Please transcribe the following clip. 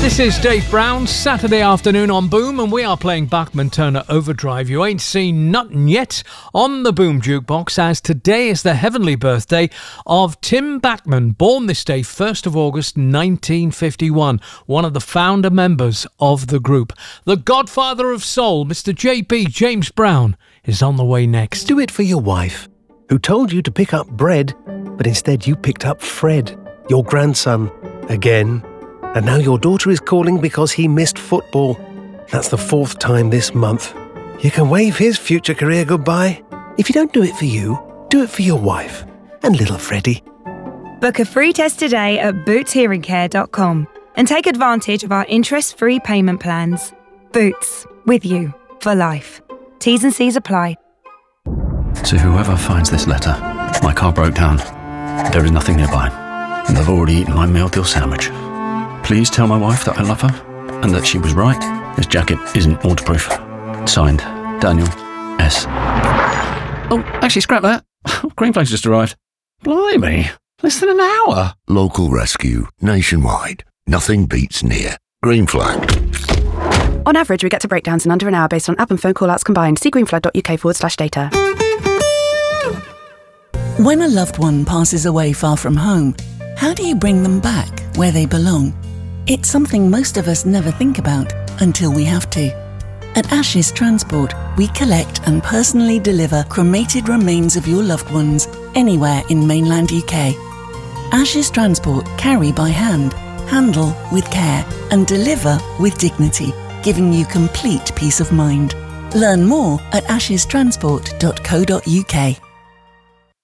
This is Dave Brown, Saturday afternoon on Boom, and we are playing Bachman Turner Overdrive. You ain't seen nothing yet on the Boom Jukebox, as today is the heavenly birthday of Tim Bachman, born this day, 1st of August 1951, one of the founder members of the group. The godfather of soul, Mr. J.B. James Brown, is on the way next. Do it for your wife, who told you to pick up bread, but instead you picked up Fred, your grandson, again. And now your daughter is calling because he missed football. That's the 4th time this month. You can wave his future career goodbye. If you don't do it for you, do it for your wife and little Freddie. Book a free test today at bootshearingcare.com and take advantage of our interest-free payment plans. Boots, with you for life. T's and C's apply. To whoever finds this letter, my car broke down. There is nothing nearby, and I've already eaten my meal-deal sandwich. Please tell my wife that I love her and that she was right. This jacket isn't waterproof. Signed, Daniel S. Oh, actually, scrap that. Green Flag's just arrived. Blimey, less than an hour. Local rescue, nationwide. Nothing beats near. Green Flag. On average, we get to breakdowns in under an hour based on app and phone call-outs combined. See greenflag.uk/data. When a loved one passes away far from home, how do you bring them back where they belong? It's something most of us never think about until we have to. At Ashes Transport, we collect and personally deliver cremated remains of your loved ones anywhere in mainland UK. Ashes Transport carry by hand, handle with care, and deliver with dignity, giving you complete peace of mind. Learn more at ashestransport.co.uk.